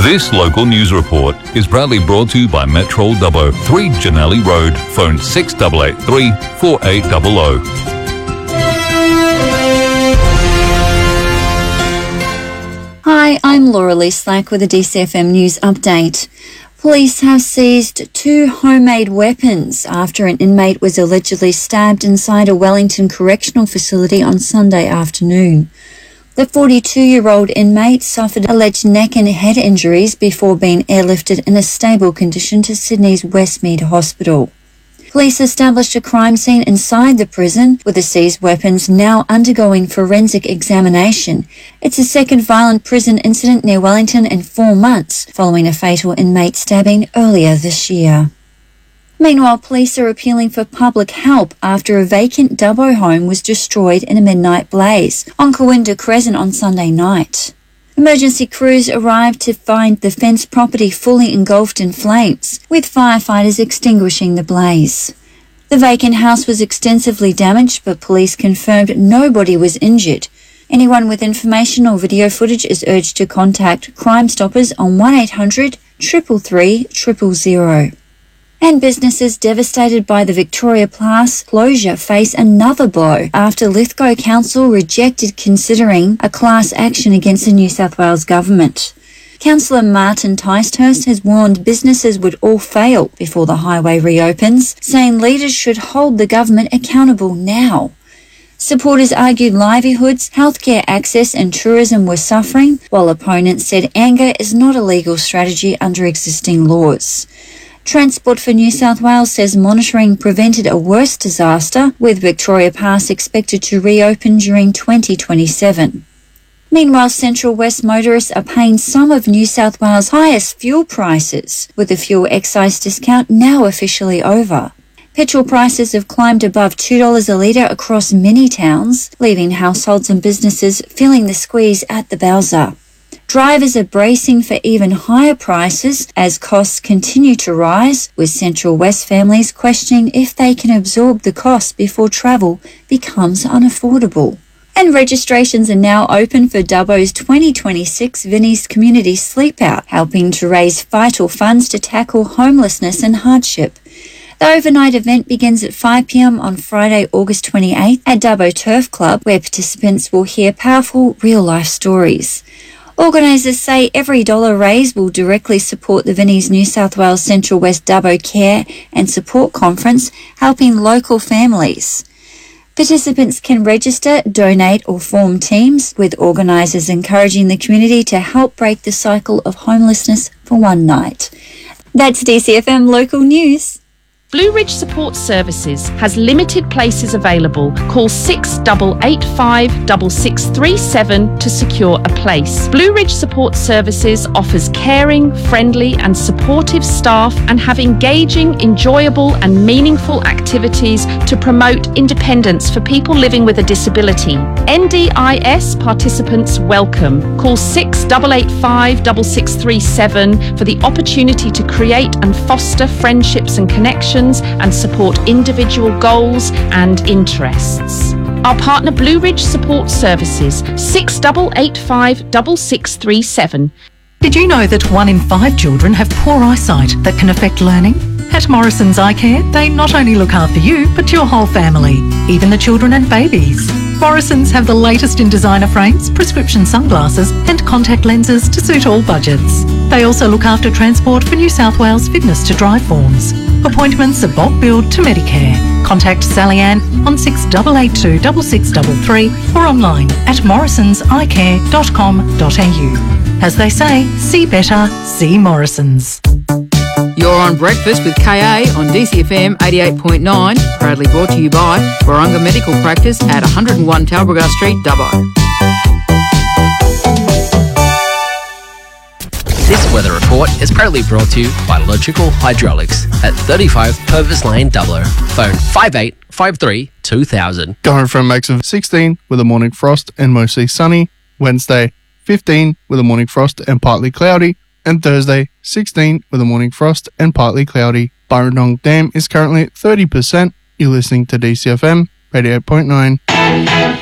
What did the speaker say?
This local news report is proudly brought to you by Metro Dubbo, 3 Janelli Road, phone 6883 4800. Hi, I'm Laura Lee Slack with a DCFM News update. Police have seized 2 homemade weapons after an inmate was allegedly stabbed inside a Wellington correctional facility on Sunday afternoon. The 42-year-old inmate suffered alleged neck and head injuries before being airlifted in a stable condition to Sydney's Westmead Hospital. Police established a crime scene inside the prison, with the seized weapons now undergoing forensic examination. It's the second violent prison incident near Wellington in 4 months, following a fatal inmate stabbing earlier this year. Meanwhile, police are appealing for public help after a vacant Dubbo home was destroyed in a midnight blaze on Cowinda Crescent on Sunday night. Emergency crews arrived to find the fenced property fully engulfed in flames, with firefighters extinguishing the blaze. The vacant house was extensively damaged, but police confirmed nobody was injured. Anyone with information or video footage is urged to contact Crime Stoppers on 1800 333 000. And businesses devastated by the Victoria Pass closure face another blow after Lithgow Council rejected considering a class action against the New South Wales government. Councillor Martin Ticehurst has warned businesses would all fail before the highway reopens, saying leaders should hold the government accountable now. Supporters argued livelihoods, healthcare access and tourism were suffering, while opponents said anger is not a legal strategy under existing laws. Transport for New South Wales says monitoring prevented a worse disaster, with Victoria Pass expected to reopen during 2027. Meanwhile, Central West motorists are paying some of New South Wales' highest fuel prices, with the fuel excise discount now officially over. Petrol prices have climbed above $2 a litre across many towns, leaving households and businesses feeling the squeeze at the bowser. Drivers are bracing for even higher prices as costs continue to rise, with Central West families questioning if they can absorb the cost before travel becomes unaffordable. And registrations are now open for Dubbo's 2026 Vinnie's Community Sleepout, helping to raise vital funds to tackle homelessness and hardship. The overnight event begins at 5 p.m. on Friday, August 28th at Dubbo Turf Club, where participants will hear powerful real-life stories. Organisers say every dollar raised will directly support the Vinnie's New South Wales Central West Dubbo Care and Support Conference, helping local families. Participants can register, donate or form teams, with organisers encouraging the community to help break the cycle of homelessness for one night. That's DCFM Local News. Blue Ridge Support Services has limited places available. Call 6885 6637 to secure a place. Blue Ridge Support Services offers caring, friendly and supportive staff and have engaging, enjoyable and meaningful activities to promote independence for people living with a disability. NDIS participants welcome. Call 6885 6637 for the opportunity to create and foster friendships and connections and support individual goals and interests. Our partner Blue Ridge Support Services, 6885 6637. Did you know that 1 in 5 children have poor eyesight that can affect learning? At Morrison's Eye Care, they not only look after you, but your whole family, even the children and babies. Morrison's have the latest in designer frames, prescription sunglasses and contact lenses to suit all budgets. They also look after transport for New South Wales fitness to drive forms. Appointments are bulk billed to Medicare. Contact Sally Ann on 6882 6633 or online at morrisonseyecare.com.au. As they say, see better, see Morrison's. You're on Breakfast with KA on DCFM 88.9, proudly brought to you by Warunga Medical Practice at 101 Talbragar Street, Dubbo. This weather report is proudly brought to you by Logical Hydraulics at 35 Purvis Lane, Dubbo. Phone 5853 2000. Going from max of 16 with a morning frost and mostly sunny. Wednesday, 15 with a morning frost and partly cloudy. And Thursday, 16 with a morning frost and partly cloudy. Burrendong Dam is currently at 30%. You're listening to DCFM 88.9.